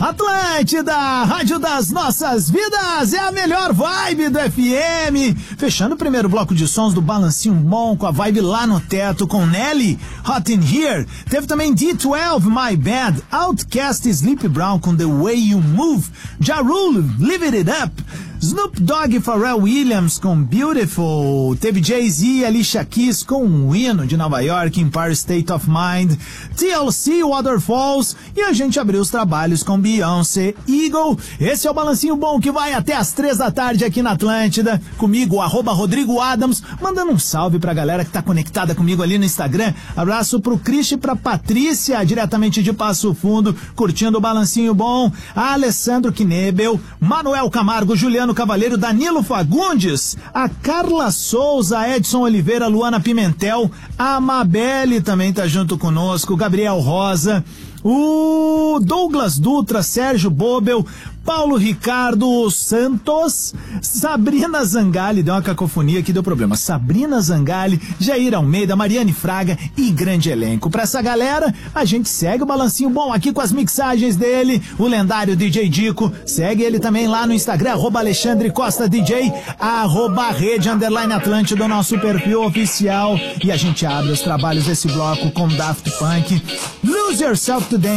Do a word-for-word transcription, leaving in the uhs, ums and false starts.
Atlântida, rádio das nossas vidas, é a melhor vibe do F M. Fechando o primeiro bloco de sons do Balancinho Bom com a vibe lá no teto com Nelly, Hot in Here. Teve também D doze, My Bad, Outkast, Sleepy Brown com The Way You Move, Ja Rule, Live It Up, Snoop Dogg e Pharrell Williams com Beautiful. Teve Jay-Z e Alicia Keys com um hino de Nova York, Empire State of Mind, T L C, Waterfalls, e a gente abriu os trabalhos com Beyoncé, Eagle. Esse é o Balancinho Bom que vai até as três da tarde aqui na Atlântida, comigo, arroba Rodrigo Adams, mandando um salve pra galera que tá conectada comigo ali no Instagram. Abraço pro Cristi e pra Patrícia, diretamente de Passo Fundo, curtindo o Balancinho Bom. A Alessandro Knebel, Manuel Camargo, Juliano Cavaleiro, Danilo Fagundes, a Carla Souza, Edson Oliveira, Luana Pimentel, a Amabelle também tá junto conosco, Gabriel Rosa, o Douglas Dutra, Sérgio Bobel, Paulo Ricardo Santos, Sabrina Zangali, deu uma cacofonia que deu problema, Sabrina Zangali, Jair Almeida, Mariane Fraga e grande elenco. Pra essa galera, a gente segue o Balancinho Bom aqui com as mixagens dele, o lendário D J Dico. Segue ele também lá no Instagram, arroba Alexandre Costa D J, arroba Rede Underline Atlântida, do nosso perfil oficial. E a gente abre os trabalhos desse bloco com Daft Punk, Lose Yourself to Dance.